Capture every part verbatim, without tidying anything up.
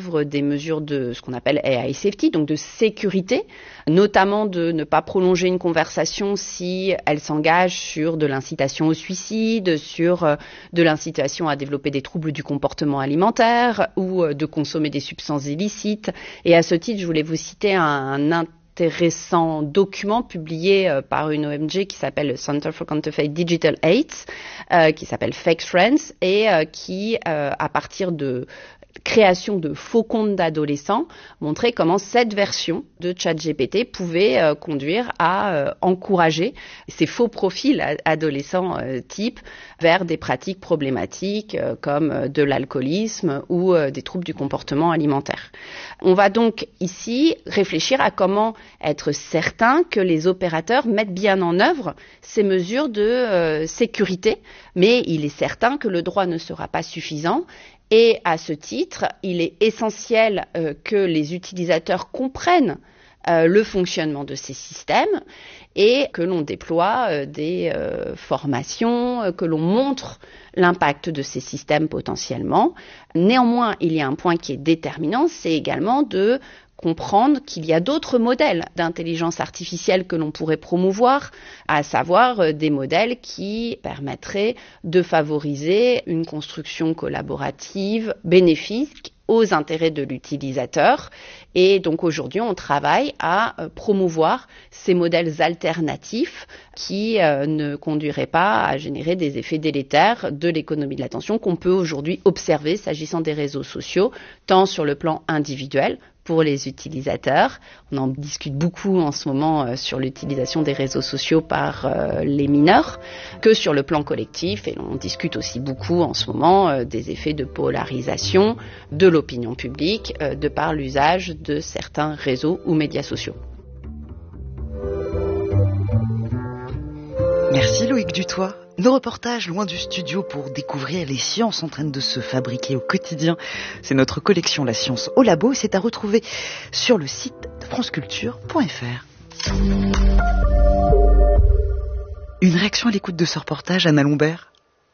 œuvre des mesures de ce qu'on appelle A I safety, donc de sécurité, notamment de ne pas prolonger une conversation si elle s'engage sur de l'incitation au suicide, sur euh, de l'incitation à développer des troubles du comportement alimentaire ou euh, de consommer des substances illicites. Et à ce titre, je voulais vous citer un, un intéressant document publié euh, par une O N G qui s'appelle le Center for Counterfeit Digital Aids, euh, qui s'appelle Fake Friends et euh, qui, euh, à partir de création de faux comptes d'adolescents, montrait comment cette version de ChatGPT pouvait euh, conduire à euh, encourager ces faux profils adolescents euh, type vers des pratiques problématiques euh, comme euh, de l'alcoolisme ou euh, des troubles du comportement alimentaire. On va donc ici réfléchir à comment être certain que les opérateurs mettent bien en œuvre ces mesures de euh, sécurité, mais il est certain que le droit ne sera pas suffisant. Et à ce titre, il est essentiel euh, que les utilisateurs comprennent euh, le fonctionnement de ces systèmes et que l'on déploie euh, des euh, formations, euh, que l'on montre l'impact de ces systèmes potentiellement. Néanmoins, il y a un point qui est déterminant, c'est également de comprendre qu'il y a d'autres modèles d'intelligence artificielle que l'on pourrait promouvoir, à savoir euh, des modèles qui permettraient de favoriser une construction collaborative bénéfique aux intérêts de l'utilisateur. Et donc aujourd'hui, on travaille à euh, promouvoir ces modèles alternatifs qui euh, ne conduiraient pas à générer des effets délétères de l'économie de l'attention qu'on peut aujourd'hui observer s'agissant des réseaux sociaux, tant sur le plan individuel pour les utilisateurs. On en discute beaucoup en ce moment euh, sur l'utilisation des réseaux sociaux par euh, les mineurs, que sur le plan collectif. Et on discute aussi beaucoup en ce moment euh, des effets de polarisation de l'opinion publique euh, de par l'usage de certains réseaux ou médias sociaux. Merci Loïc Dutoit. Nos reportages loin du studio pour découvrir les sciences en train de se fabriquer au quotidien. C'est notre collection La Science au Labo et c'est à retrouver sur le site de franceculture point f r. Une réaction à l'écoute de ce reportage, Anna Lombert?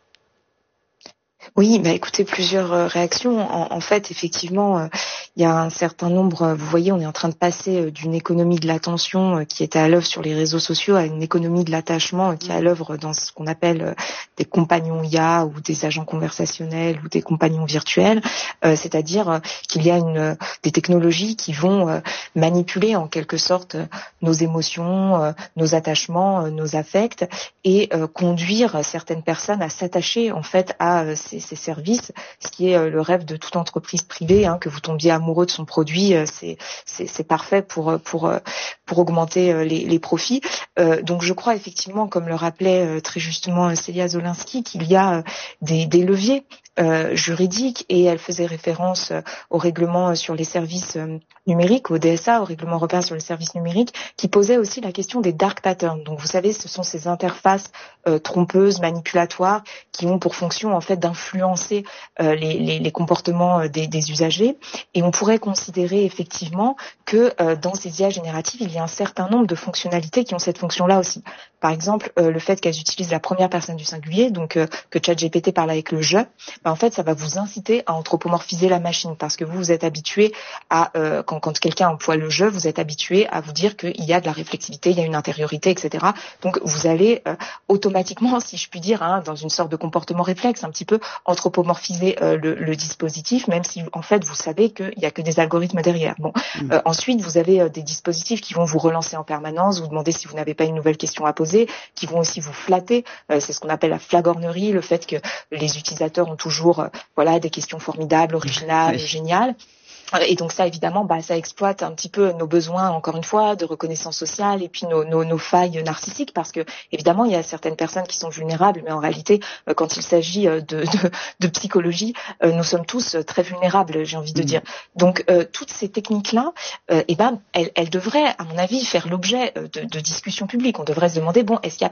Oui, bah écoutez, plusieurs euh, réactions. En, en fait, effectivement, euh, il y a un certain nombre, euh, vous voyez, on est en train de passer euh, d'une économie de l'attention euh, qui était à l'œuvre sur les réseaux sociaux à une économie de l'attachement euh, qui est à l'œuvre dans ce qu'on appelle euh, des compagnons I A ou des agents conversationnels ou des compagnons virtuels, euh, c'est-à-dire euh, qu'il y a une, euh, des technologies qui vont euh, manipuler en quelque sorte euh, nos émotions, euh, nos attachements, euh, nos affects et euh, conduire certaines personnes à s'attacher en fait à euh, ces ces services, ce qui est le rêve de toute entreprise privée, hein, que vous tombiez amoureux de son produit, c'est c'est, c'est parfait pour pour pour augmenter les, les profits. Euh, donc je crois effectivement, comme le rappelait très justement Célia Zolinsky, qu'il y a des, des leviers euh, juridiques et elle faisait référence au règlement sur les services numériques, au D S A, au règlement européen sur les services numériques, qui posait aussi la question des dark patterns. Donc vous savez, ce sont ces interfaces euh, trompeuses, manipulatoires, qui ont pour fonction en fait d'influencer euh, les, les, les comportements des, des usagers. Et on pourrait considérer effectivement que euh, dans ces I A génératives, il y a un certain nombre de fonctionnalités qui ont cette fonction-là aussi. Par exemple, euh, le fait qu'elles utilisent la première personne du singulier, donc euh, que ChatGPT parle avec le « je », ben, en fait, ça va vous inciter à anthropomorphiser la machine parce que vous, vous êtes habitué à, euh, quand, quand quelqu'un emploie le « je », vous êtes habitué à vous dire qu'il y a de la réflexivité, il y a une intériorité, et cetera. Donc, vous allez euh, automatiquement, si je puis dire, hein, dans une sorte de comportement réflexe, un petit peu anthropomorphiser euh, le, le dispositif, même si, en fait, vous savez qu'il n'y a que des algorithmes derrière. Bon, mmh. euh, ensuite, vous avez euh, des dispositifs qui vont vous relancer en permanence, vous demander si vous n'avez pas une nouvelle question à poser, qui vont aussi vous flatter. Euh, c'est ce qu'on appelle la flagornerie, le fait que les utilisateurs ont toujours euh, voilà des questions formidables, originales, oui. géniales. Et donc ça, évidemment, bah, ça exploite un petit peu nos besoins, encore une fois, de reconnaissance sociale et puis nos, nos, nos failles narcissiques parce que, évidemment, il y a certaines personnes qui sont vulnérables, mais en réalité, euh, quand il s'agit de, de, de psychologie, euh, nous sommes tous très vulnérables, j'ai envie de mmh. dire. Donc, euh, toutes ces techniques-là, euh, eh ben, elles, elles devraient, à mon avis, faire l'objet de, de discussions publiques. On devrait se demander, bon, est-ce qu'il n'y a pas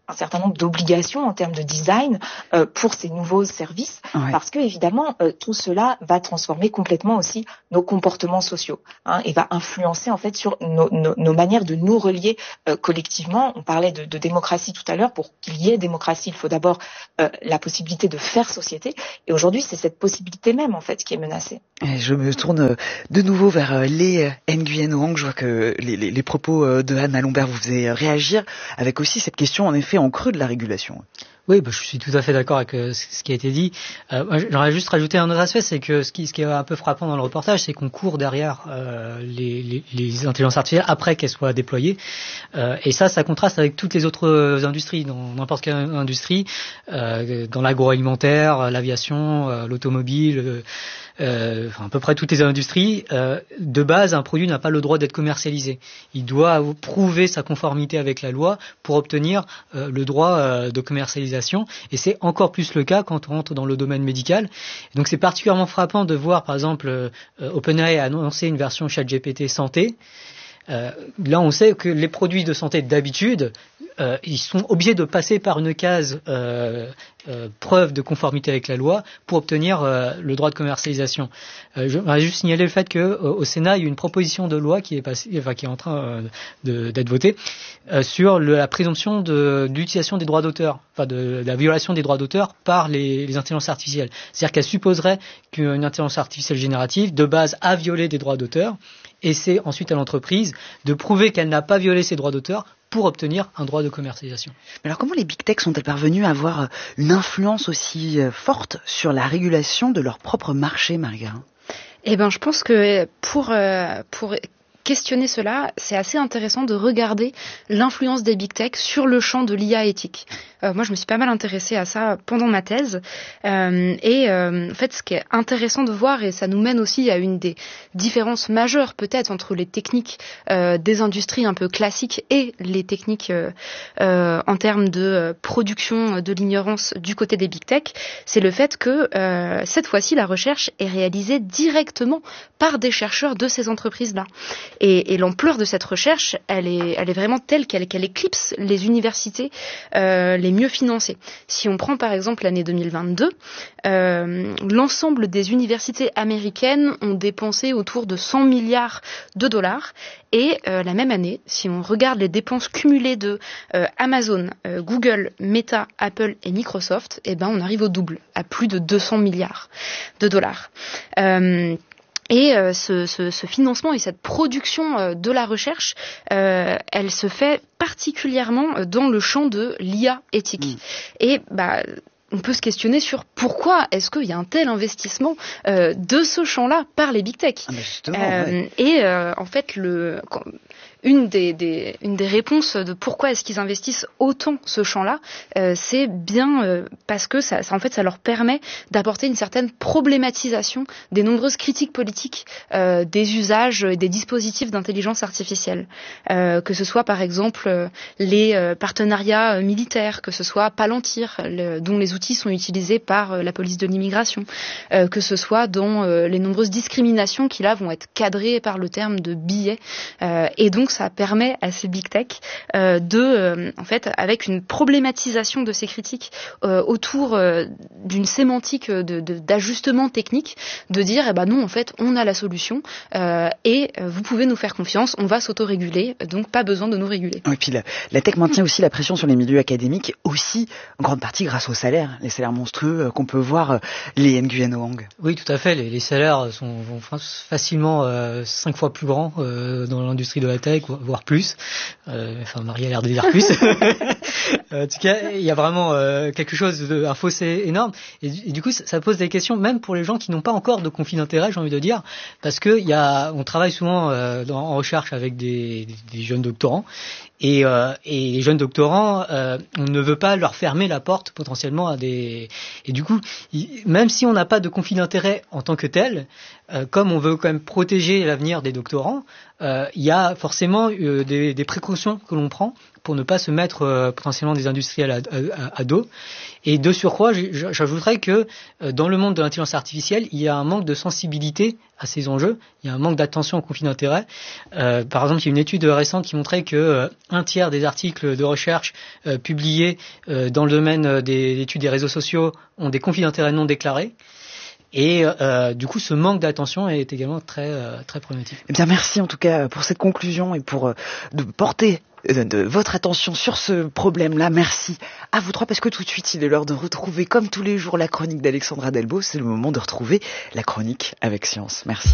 un certain nombre d'obligations en termes de design euh, pour ces nouveaux services, ouais. parce que évidemment euh, tout cela va transformer complètement aussi nos comportements sociaux, hein, et va influencer en fait sur nos, nos, nos manières de nous relier euh, collectivement. On parlait de, de démocratie tout à l'heure. Pour qu'il y ait démocratie, il faut d'abord euh, la possibilité de faire société. Et aujourd'hui, c'est cette possibilité même en fait qui est menacée. Et je me tourne de nouveau vers les Nguyen Oang. Je vois que les, les, les propos de Anna Lombert vous faisaient réagir, avec aussi cette question en effet en creux de la régulation. Oui, bah, je suis tout à fait d'accord avec euh, ce qui a été dit. Euh, j'aurais juste rajouté un autre aspect, c'est que ce qui, ce qui est un peu frappant dans le reportage, c'est qu'on court derrière euh, les, les, les intelligences artificielles après qu'elles soient déployées. Euh, et ça, ça contraste avec toutes les autres industries, dans n'importe quelle industrie, euh, dans l'agroalimentaire, l'aviation, euh, l'automobile, euh, euh, enfin, à peu près toutes les industries. Euh, de base, un produit n'a pas le droit d'être commercialisé. Il doit prouver sa conformité avec la loi pour obtenir euh, le droit euh, de commercialisation. Et c'est encore plus le cas quand on rentre dans le domaine médical. Donc c'est particulièrement frappant de voir, par exemple, euh, OpenAI a annoncé une version ChatGPT santé. Euh, là, on sait que les produits de santé d'habitude, euh, ils sont obligés de passer par une case euh, euh, preuve de conformité avec la loi pour obtenir euh, le droit de commercialisation. Euh, je voudrais juste signaler le fait que euh, au Sénat, il y a une proposition de loi qui est passée, enfin qui est en train euh, de, d'être votée euh, sur le, la présomption de, de l'utilisation des droits d'auteur, enfin de, de la violation des droits d'auteur par les, les intelligences artificielles. C'est-à-dire qu'elle supposerait qu'une intelligence artificielle générative de base a violé des droits d'auteur. Et c'est ensuite à l'entreprise de prouver qu'elle n'a pas violé ses droits d'auteur pour obtenir un droit de commercialisation. Mais alors comment les big tech sont-elles parvenues à avoir une influence aussi forte sur la régulation de leur propre marché, Marie-Garin ? Eh ben, je pense que pour euh, pour questionner cela, c'est assez intéressant de regarder l'influence des big tech sur le champ de l'I A éthique. Euh, moi, je me suis pas mal intéressée à ça pendant ma thèse. Euh, et euh, en fait, ce qui est intéressant de voir, et ça nous mène aussi à une des différences majeures peut-être entre les techniques euh, des industries un peu classiques et les techniques euh, euh, en termes de production de l'ignorance du côté des big tech, c'est le fait que euh, cette fois-ci, la recherche est réalisée directement par des chercheurs de ces entreprises-là. Et, et l'ampleur de cette recherche, elle est, elle est vraiment telle qu'elle, qu'elle éclipse les universités euh, les mieux financées. Si on prend par exemple l'année deux mille vingt-deux, euh, l'ensemble des universités américaines ont dépensé autour de cent milliards de dollars. Et euh, la même année, si on regarde les dépenses cumulées de euh, Amazon, euh, Google, Meta, Apple et Microsoft, eh ben on arrive au double, à plus de deux cents milliards de dollars. Euh, Et euh, ce, ce, ce financement et cette production euh, de la recherche, euh, elle se fait particulièrement dans le champ de l'I A éthique. Mmh. Et bah, on peut se questionner sur pourquoi est-ce qu'il y a un tel investissement euh, de ce champ-là par les big tech. Ah, mais justement, euh, ouais. Et euh, en fait, le... Quand, Une des, des, une des réponses de pourquoi est-ce qu'ils investissent autant ce champ-là, euh, c'est bien euh, parce que ça, ça, en fait, ça leur permet d'apporter une certaine problématisation des nombreuses critiques politiques euh, des usages et des dispositifs d'intelligence artificielle. Euh, que ce soit par exemple euh, les euh, partenariats euh, militaires, que ce soit Palantir, le, dont les outils sont utilisés par euh, la police de l'immigration, euh, que ce soit dans euh, les nombreuses discriminations qui là vont être cadrées par le terme de biais. Euh, et donc ça permet à ces big tech euh, de, euh, en fait, avec une problématisation de ces critiques euh, autour euh, d'une sémantique de, de, d'ajustement technique, de dire, eh ben non, en fait, on a la solution euh, et euh, vous pouvez nous faire confiance, on va s'autoréguler, donc pas besoin de nous réguler. Et puis la, la tech maintient aussi la pression sur les milieux académiques, aussi en grande partie grâce aux salaires, les salaires monstrueux qu'on peut voir les Nguyen Oang. Oui, tout à fait. Les, les salaires sont facilement euh, cinq fois plus grands euh, dans l'industrie de la tech, voire plus. Euh, enfin, Marie a l'air de dire plus. En tout cas, il y a vraiment euh, quelque chose de un fossé énorme. Et, et du coup, ça, ça pose des questions, même pour les gens qui n'ont pas encore de conflit d'intérêt, j'ai envie de dire, parce que il y a, on travaille souvent euh, dans, en recherche avec des, des jeunes doctorants. Et, euh, et les jeunes doctorants, euh, on ne veut pas leur fermer la porte potentiellement à des. Et du coup, il, même si on n'a pas de conflit d'intérêt en tant que tel, euh, comme on veut quand même protéger l'avenir des doctorants, euh, il y a forcément euh, des, des précautions que l'on prend pour ne pas se mettre euh, potentiellement des industriels à, à, à dos. Et de surcroît, j'ajouterais que euh, dans le monde de l'intelligence artificielle, il y a un manque de sensibilité à ces enjeux, il y a un manque d'attention au conflit d'intérêts. Euh, par exemple, il y a une étude récente qui montrait que euh, un tiers des articles de recherche euh, publiés euh, dans le domaine des études des réseaux sociaux ont des conflits d'intérêts non déclarés. Et euh, du coup, ce manque d'attention est également très euh, très problématique. Eh bien, merci en tout cas pour cette conclusion et pour euh, de porter euh, de votre attention sur ce problème-là. Merci à vous trois, parce que tout de suite, il est l'heure de retrouver, comme tous les jours, la chronique d'Alexandra Delbo. C'est le moment de retrouver la chronique avec Science. Merci.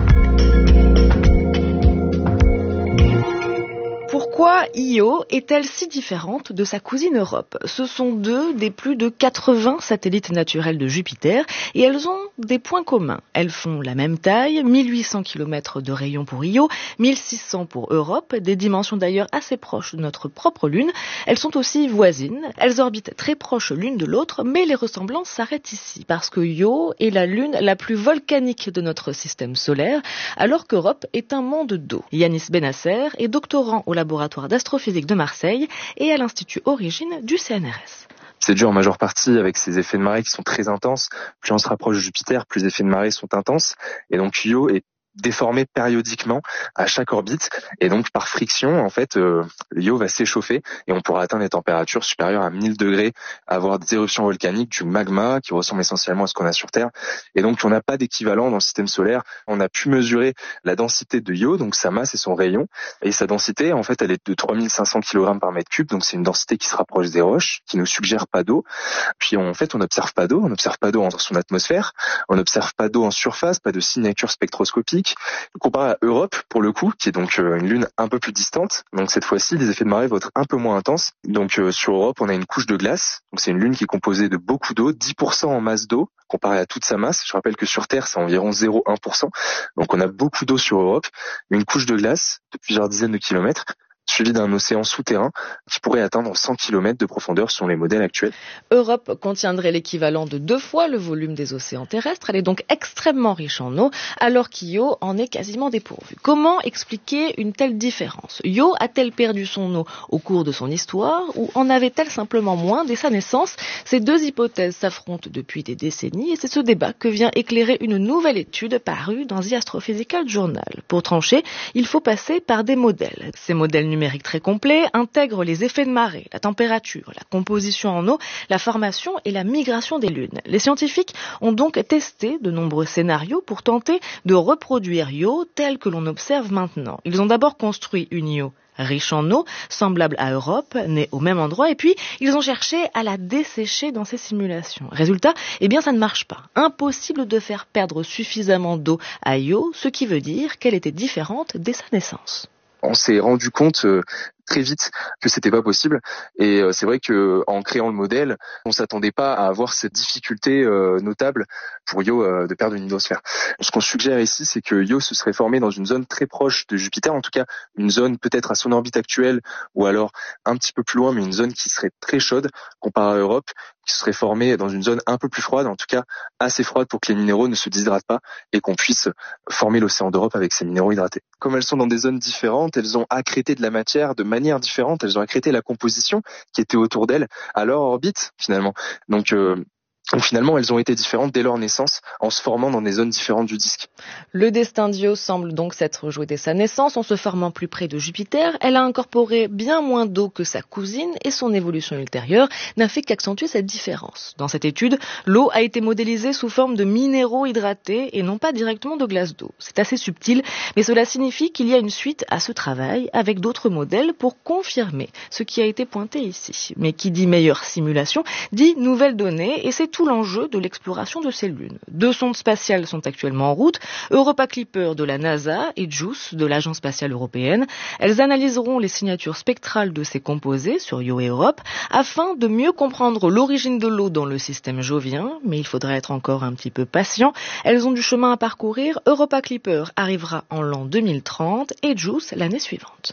Pourquoi Io est-elle si différente de sa cousine Europe ? Ce sont deux des plus de quatre-vingts satellites naturels de Jupiter et elles ont des points communs. Elles font la même taille, mille huit cents kilomètres de rayon pour Io, mille six cents pour Europe, des dimensions d'ailleurs assez proches de notre propre Lune. Elles sont aussi voisines, elles orbitent très proches l'une de l'autre, mais les ressemblances s'arrêtent ici, parce que Io est la Lune la plus volcanique de notre système solaire, alors qu'Europe est un monde d'eau. Yanis Benasser est doctorant au laboratoire d'astrophysique de Marseille et à l'Institut Origine du C N R S. C'est dû en majeure partie avec ces effets de marée qui sont très intenses. Plus on se rapproche de Jupiter, plus les effets de marée sont intenses. Et donc Io est déformé périodiquement à chaque orbite, et donc par friction, en fait, euh, Io va s'échauffer et on pourra atteindre des températures supérieures à mille degrés, avoir des éruptions volcaniques, du magma qui ressemble essentiellement à ce qu'on a sur Terre. Et donc on n'a pas d'équivalent dans le système solaire. On a pu mesurer la densité de Io, donc sa masse et son rayon, et sa densité, en fait, elle est de trois mille cinq cents kilogrammes par mètre cube, donc c'est une densité qui se rapproche des roches, qui ne suggère pas d'eau. Puis en fait, on n'observe pas d'eau, on n'observe pas d'eau dans son atmosphère, on n'observe pas d'eau en surface, pas de signature spectroscopique. Comparé à Europe, pour le coup, qui est donc euh, une lune un peu plus distante, donc cette fois-ci, les effets de marée vont être un peu moins intenses. Donc euh, sur Europe, on a une couche de glace, donc c'est une lune qui est composée de beaucoup d'eau, dix pour cent en masse d'eau, comparé à toute sa masse. Je rappelle que sur Terre, c'est environ zéro virgule un pour cent, donc on a beaucoup d'eau sur Europe, une couche de glace de plusieurs dizaines de kilomètres, suivi d'un océan souterrain qui pourrait atteindre cent kilomètres de profondeur selon les modèles actuels. Europe contiendrait l'équivalent de deux fois le volume des océans terrestres. Elle est donc extrêmement riche en eau, alors qu'Io en est quasiment dépourvue. Comment expliquer une telle différence ? Io a-t-elle perdu son eau au cours de son histoire ou en avait-elle simplement moins dès sa naissance ? Ces deux hypothèses s'affrontent depuis des décennies et c'est ce débat que vient éclairer une nouvelle étude parue dans The Astrophysical Journal. Pour trancher, il faut passer par des modèles. Ces modèles numérique très complet intègre les effets de marée, la température, la composition en eau, la formation et la migration des lunes. Les scientifiques ont donc testé de nombreux scénarios pour tenter de reproduire Io tel que l'on observe maintenant. Ils ont d'abord construit une Io riche en eau, semblable à Europe, née au même endroit, et puis ils ont cherché à la dessécher dans ces simulations. Résultat, eh bien ça ne marche pas. Impossible de faire perdre suffisamment d'eau à Io, ce qui veut dire qu'elle était différente dès sa naissance. On s'est rendu compte euh, très vite que c'était pas possible, et euh, c'est vrai que en créant le modèle, on s'attendait pas à avoir cette difficulté euh, notable pour Io euh, de perdre une hydrosphère. Ce qu'on suggère ici, c'est que Io se serait formé dans une zone très proche de Jupiter, en tout cas une zone peut-être à son orbite actuelle, ou alors un petit peu plus loin, mais une zone qui serait très chaude comparée à Europe, qui serait formée dans une zone un peu plus froide, en tout cas assez froide pour que les minéraux ne se déshydratent pas et qu'on puisse former l'océan d'Europe avec ces minéraux hydratés. Comme elles sont dans des zones différentes, elles ont accrété de la matière de manière différente, elles ont accrété la composition qui était autour d'elles à leur orbite finalement. Donc euh, Donc finalement, elles ont été différentes dès leur naissance, en se formant dans des zones différentes du disque. Le destin d'Io semble donc s'être joué dès sa naissance, en se formant plus près de Jupiter. Elle a incorporé bien moins d'eau que sa cousine, et son évolution ultérieure n'a fait qu'accentuer cette différence. Dans cette étude, l'eau a été modélisée sous forme de minéraux hydratés, et non pas directement de glace d'eau. C'est assez subtil, mais cela signifie qu'il y a une suite à ce travail, avec d'autres modèles pour confirmer ce qui a été pointé ici. Mais qui dit meilleure simulation, dit nouvelles données, et c'est tout l'enjeu de l'exploration de ces lunes. Deux sondes spatiales sont actuellement en route, Europa Clipper de la NASA et JUICE de l'Agence spatiale européenne. Elles analyseront les signatures spectrales de ces composés sur Io et Europe afin de mieux comprendre l'origine de l'eau dans le système jovien, mais il faudra être encore un petit peu patient. Elles ont du chemin à parcourir. Europa Clipper arrivera en l'an deux mille trente et JUICE l'année suivante.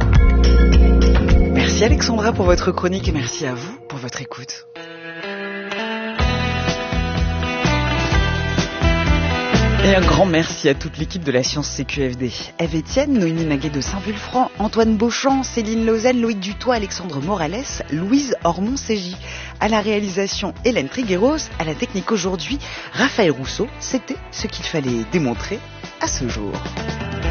Merci Alexandra pour votre chronique et merci à vous pour votre écoute. Et un grand merci à toute l'équipe de la Science C Q F D. Ève Etienne, Noémie Maguet de Saint-Vulfranc, Antoine Beauchamp, Céline Lausanne, Loïc Dutoit, Alexandre Morales, Louise Ormond-Ségy. À la réalisation, Hélène Trigueros. À la technique aujourd'hui, Raphaël Rousseau. C'était ce qu'il fallait démontrer à ce jour.